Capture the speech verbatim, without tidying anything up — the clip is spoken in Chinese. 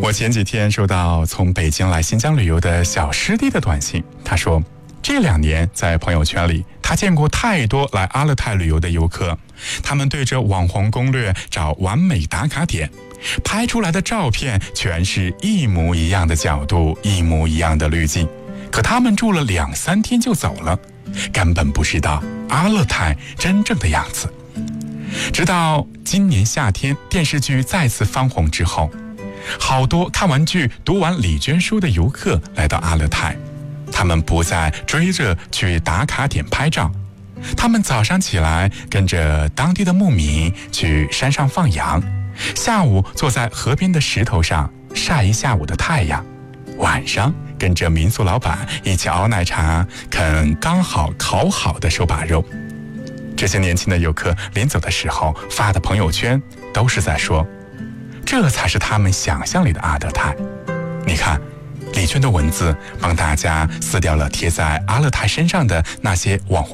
我前几天收到从北京来新疆旅游的小师弟的短信，他说这两年在朋友圈里他见过太多来阿勒泰旅游的游客，他们对着网红攻略找完美打卡点，拍出来的照片全是一模一样的角度，一模一样的滤镜，可他们住了两三天就走了，根本不知道阿勒泰真正的样子。直到今年夏天电视剧再次翻红之后，好多看完剧读完李娟书的游客来到阿勒泰，他们不再追着去打卡点拍照，他们早上起来跟着当地的牧民去山上放羊，下午坐在河边的石头上晒一下午的太阳，晚上跟着民宿老板一起熬奶茶，啃刚好烤好的手把肉。这些年轻的游客临走的时候发的朋友圈都是在说，这才是他们想象里的阿勒泰。你看，李娟的文字帮大家撕掉了贴在阿勒泰身上的那些网红